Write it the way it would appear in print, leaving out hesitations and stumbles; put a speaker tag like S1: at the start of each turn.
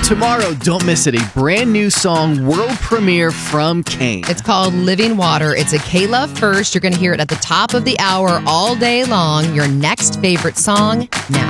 S1: Tomorrow, don't miss it, a brand new song world premiere from Kane.
S2: It's called Living Water. It's a K-Love first. You're going to hear it at the top of the hour all day long. Your next favorite song now.